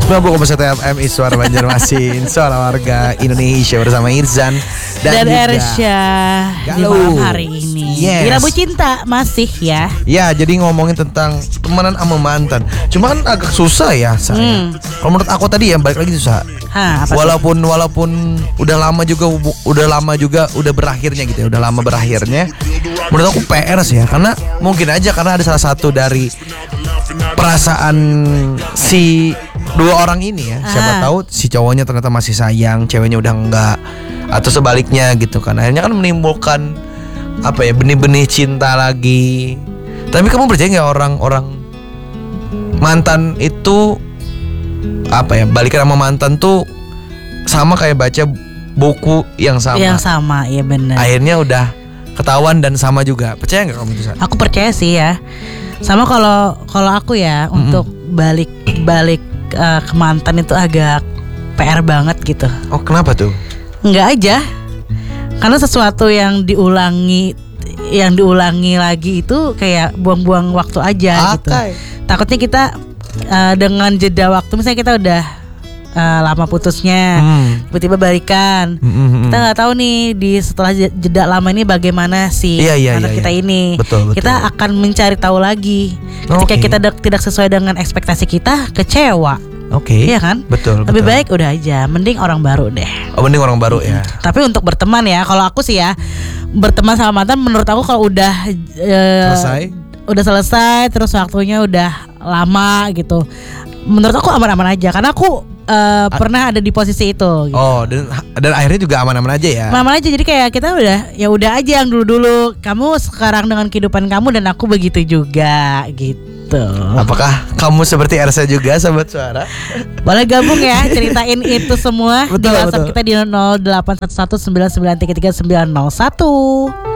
90,1 FM Suara Banjarmasin, suara warga Indonesia bersama Irzan dan Ersya di malam hari ini. Di Rabu Cinta masih ya. Ya, jadi ngomongin tentang temenan sama mantan. Cuma kan agak susah ya saya. Kalau menurut aku tadi ya balik lagi susah. Walaupun udah lama juga udah berakhirnya gitu ya, udah lama berakhirnya. Menurut aku PR sih ya, karena mungkin aja karena ada salah satu dari perasaan si dua orang ini ya. Siapa tahu si cowoknya ternyata masih sayang, ceweknya udah enggak, atau sebaliknya gitu kan. Akhirnya kan menimbulkan apa ya, benih-benih cinta lagi. Tapi kamu percaya nggak orang-orang mantan itu apa ya, balikan sama mantan tuh sama kayak baca buku yang sama. Yang sama, ya benar. Akhirnya udah ketahuan dan sama juga. Percaya nggak kamu itu? Aku percaya sih ya. Sama kalau aku ya, untuk balik ke mantan itu agak PR banget gitu. Oh, kenapa tuh? Enggak aja. Karena sesuatu yang diulangi lagi itu kayak buang-buang waktu aja gitu. Takutnya kita dengan jeda waktu, misalnya kita udah lama putusnya, tiba-tiba balikan. Kita nggak tahu nih di setelah jeda lama ini bagaimana sih anak kita ini. Betul. Kita akan mencari tahu lagi. Ketika kita tidak sesuai dengan ekspektasi kita, kecewa. Iya kan? Betul. Lebih baik udah aja, mending orang baru deh. Oh, mending orang baru ya. Tapi untuk berteman ya, kalau aku sih ya, berteman sama mantan menurut aku kalau udah selesai, terus waktunya udah lama gitu, menurut aku aman-aman aja. Karena aku pernah ada di posisi itu gitu. Oh, dan akhirnya juga aman-aman aja ya. Aman aja, jadi kayak kita udah aja yang dulu-dulu. Kamu sekarang dengan kehidupan kamu dan aku begitu juga gitu. Apakah kamu seperti Ersya juga, Sobat Suara? Boleh gabung ya, ceritain itu semua. Di WhatsApp kita di 081199333901.